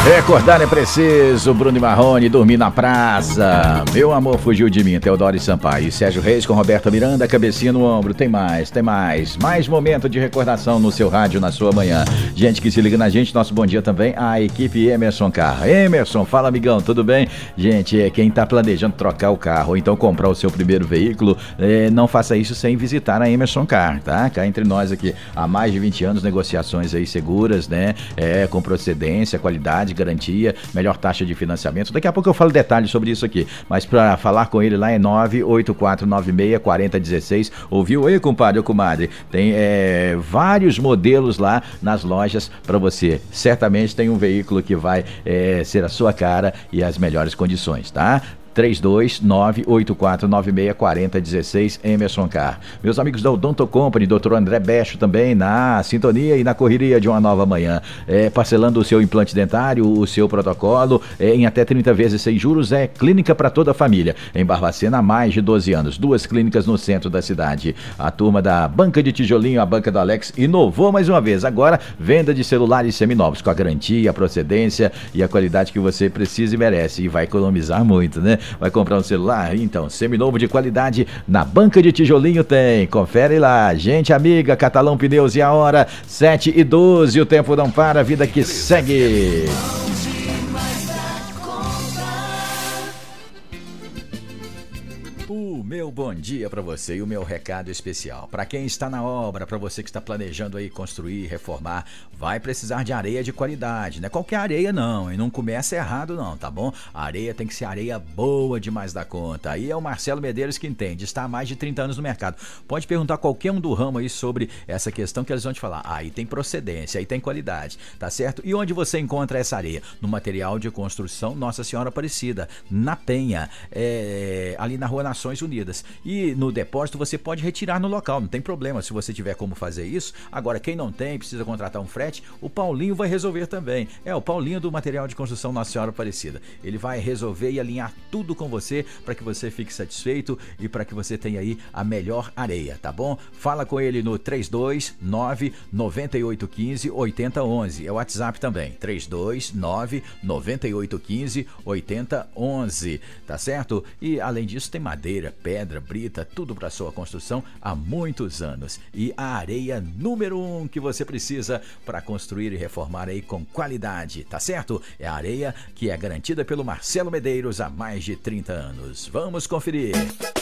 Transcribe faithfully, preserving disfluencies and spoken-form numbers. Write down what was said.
Recordar é preciso, Bruno e Marrone, dormir na praça. Meu amor fugiu de mim, Teodoro e Sampaio. E Sérgio Reis com Roberta Miranda, cabecinha no ombro. Tem mais, tem mais. Mais momento de recordação no seu rádio, na sua manhã. Gente que se liga na gente, nosso bom dia também à equipe Emerson Car. Emerson, fala amigão, tudo bem? Gente, é quem tá planejando trocar o carro ou então comprar o seu primeiro veículo, é, não faça isso sem visitar a Emerson Car, tá? Cá entre nós aqui, há mais de vinte anos, negociações aí seguras, né? É, com procedência, qualidade, garantia, melhor taxa de financiamento. Daqui a pouco eu falo detalhes sobre isso aqui, mas para falar com ele lá é nove oito quatro nove seis quatro zero um seis. Ouviu aí, compadre ou comadre? Tem é, vários modelos lá nas lojas para você. Certamente tem um veículo que vai é, ser a sua cara e as melhores condições, tá? três dois nove oito quatro nove seis quatro zero um seis, Emerson Car. Meus amigos da Odonto Company, doutor André Becho também na sintonia e na correria de uma nova manhã. É, parcelando o seu implante dentário, o seu protocolo, é, em até trinta vezes sem juros, é clínica para toda a família. Em Barbacena há mais de doze anos, duas clínicas no centro da cidade. A turma da Banca de Tijolinho, a Banca do Alex, inovou mais uma vez. Agora, venda de celulares seminovos, com a garantia, a procedência e a qualidade que você precisa e merece. E vai economizar muito, né? Vai comprar um celular? Então, seminovo de qualidade na Banca de Tijolinho tem. Confere lá. Gente amiga, Catalão Pneus e a hora sete e doze. O tempo não para, a vida que segue. O meu bom dia para você e o meu recado especial. Para quem está na obra, para você que está planejando aí construir, reformar, vai precisar de areia de qualidade. Não é qualquer areia não, e não começa errado não, tá bom? A areia tem que ser areia boa demais da conta. Aí é o Marcelo Medeiros que entende, está há mais de trinta anos no mercado. Pode perguntar a qualquer um do ramo aí sobre essa questão que eles vão te falar. Ah, aí tem procedência, aí tem qualidade, tá certo? E onde você encontra essa areia? No material de construção Nossa Senhora Aparecida, na Penha, é, ali na Rua Nações Unidas. E no depósito você pode retirar no local, não tem problema se você tiver como fazer isso. Agora, quem não tem, precisa contratar um frete, o Paulinho vai resolver também. É, o Paulinho do material de construção Nossa Senhora Aparecida. Ele vai resolver e alinhar tudo com você para que você fique satisfeito e para que você tenha aí a melhor areia, tá bom? Fala com ele no três dois nove nove oito um cinco oito zero um um. É o WhatsApp também, três dois nove nove oito um cinco oito zero um um, tá certo? E além disso tem madeira, pedra, brita, tudo para sua construção há muitos anos. E a areia número um que você precisa para construir e reformar aí com qualidade, tá certo? É a areia que é garantida pelo Marcelo Medeiros há mais de trinta anos. Vamos conferir.